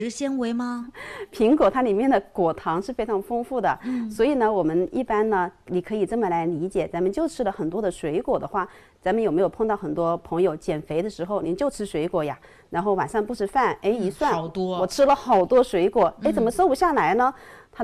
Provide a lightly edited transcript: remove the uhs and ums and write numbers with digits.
食纤维吗？ 苹果它里面的果糖是非常丰富的，所以呢，我们一般呢，你可以这么来理解，咱们就吃了很多的水果的话，咱们有没有碰到很多朋友减肥的时候，您就吃水果呀，然后晚上不吃饭，哎，一算， 好多， 我吃了好多水果，哎，怎么瘦不下来呢？